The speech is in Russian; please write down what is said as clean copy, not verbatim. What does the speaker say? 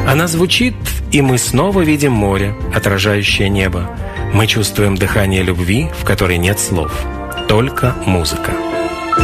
Она звучит, и мы снова видим море, отражающее небо. Мы чувствуем дыхание любви, в которой нет слов, только музыка.